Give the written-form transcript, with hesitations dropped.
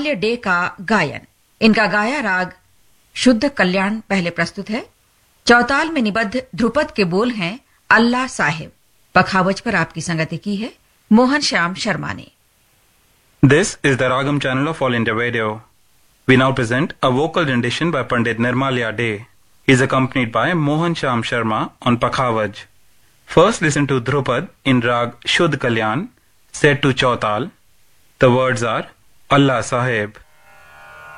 निर्माल्य डे का गायन। इनका गाया राग शुद्ध कल्याण पहले प्रस्तुत है। चौताल में निबद्ध ध्रुपद के बोल हैं अल्लाह साहिब। पखावज पर आपकी संगति की है मोहन श्याम शर्मा ने। This is the Ragam channel of All India Radio. We now present a vocal rendition by Pandit Nirmalya Day. He is accompanied by Mohan Sham Sharma on Pakhavaj. First listen to Dhrupad in Rag Shuddh Kalyan, set to Chautal. The words are Allah Sahib.